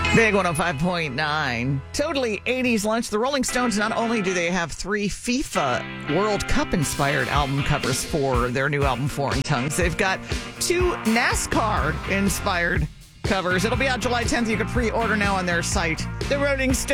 Big 105.9. Totally 80s lunch. The Rolling Stones, not only do they have 3 FIFA World Cup inspired album covers for their new album, Foreign Tongues, they've got 2 NASCAR inspired covers. It'll be out July 10th. You can pre order now on their site. The Rolling Stones.